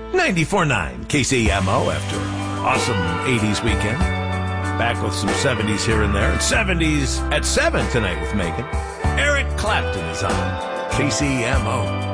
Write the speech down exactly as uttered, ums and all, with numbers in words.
ninety-four point nine K C M O after an awesome eighties weekend. Back with some seventies here and there. And seventies at seven tonight with Megan. Eric Clapton is on K C M O.